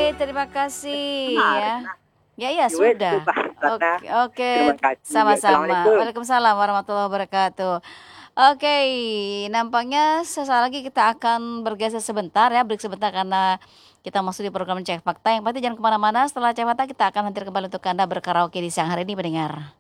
terima kasih Benar. ya. Nah, Ya yowes sudah. itu Pak Ratna. Oke, oke, Terima kasih. sama-sama. Assalamualaikum. Waalaikumsalam warahmatullahi wabarakatuh. Oke, nampaknya sesaat lagi kita akan bergeser sebentar ya, break sebentar karena kita masuk di program Cek Fakta. Yang pasti jangan kemana-mana, setelah Cek Fakta kita akan hadir kembali untuk Anda berkaraoke di siang hari ini, pendengar.